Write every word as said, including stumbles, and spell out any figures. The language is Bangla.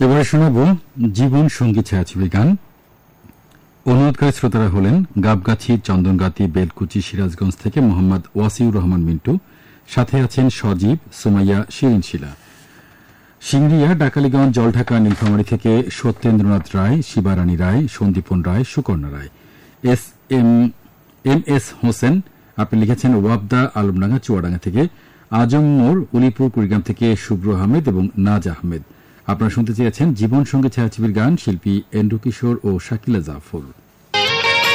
এবারে শোনাব জীবন সঙ্গী ছায়াছবির গান। অনুরোধকারী শ্রোতারা হলেন গাবগাছি, চন্দনগাতি, বেলকুচি, সিরাজগঞ্জ থেকে মোহাম্মদ ওয়াসিউর রহমান মিন্টু, সাথে আছেন সজীব, সুমাইয়া, শিরিন শিলা। সিংড়িয়া, ডাকালীগঞ্জ, জলঢাকা, নীলফামারী থেকে সত্যেন্দ্রনাথ রায়, শিবারানী রায়, সন্দীপন রায়, সুকর্ণা রায়। S M M S Hossain আপনি লিখেছেন ওয়াবদা, আলমডাঙ্গা, চুয়াডাঙ্গা থেকে। আজম মোড়, উলিপুর, কুড়িগ্রাম থেকে শুভ্র আহমেদ এবং নাজ আহমেদ। আপনারা শুনতে চেয়েছেন জীবন সঙ্গে ছায়াছবির গান, শিল্পী এন্ড্রু কিশোর ও শাকিলা জাফর।